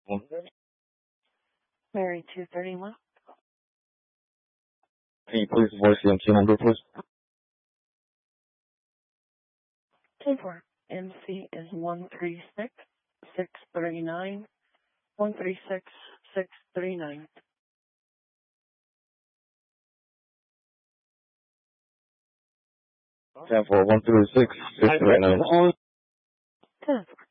Mary 231. Can you please voice the MC number, please? 10-4. MC is 136-639. 136-639. 10-4, 136-639. 10-4.